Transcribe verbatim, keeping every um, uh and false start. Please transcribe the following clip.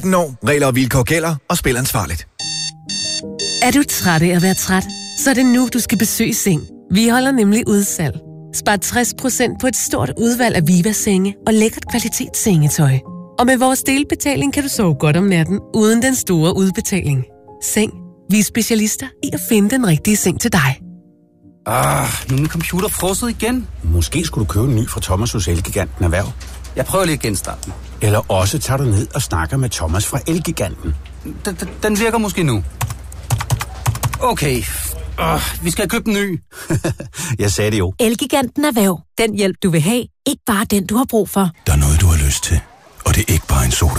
Når regler og vilkår gælder, og spil ansvarligt. Er du træt af at være træt? Så er det nu, du skal besøge Seng. Vi holder nemlig udsalg. Spar tres procent på et stort udvalg af Viva-senge og lækkert kvalitetssengetøj. Og med vores delbetaling kan du sove godt om natten, uden den store udbetaling. Seng. Vi er specialister i at finde den rigtige seng til dig. Ah, nu er min computer frosset igen. Måske skulle du købe en ny fra Thomas hos Elgiganten Erhverv. Jeg prøver lige at genstarte den. Eller også tager du ned og snakker med Thomas fra Elgiganten. Den, den, den virker måske nu. Okay. Uh, vi skal købe en ny. Jeg sagde det jo. Elgiganten Erhverv. Den hjælp, du vil have. Ikke bare den, du har brug for. Der er noget, du har lyst til. Og det er ikke bare en soda.